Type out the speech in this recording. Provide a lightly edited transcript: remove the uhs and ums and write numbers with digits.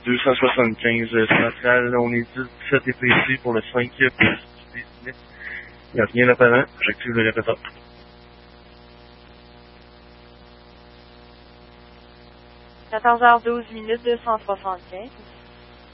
275 centrales. On est 17 EPC pour le 5 pour le 10. Il n'y a rien d'apparent. J'active le répéteur. 14h12 minutes 275.